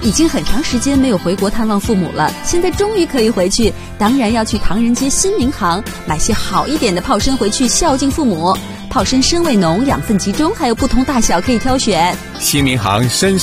已经很长时间没有回国探望父母了，现在终于可以回去，当然要去唐人街新民行买些好一点的泡参回去孝敬父母。泡参参味浓，养分集中，还有不同大小可以挑选。 新民行参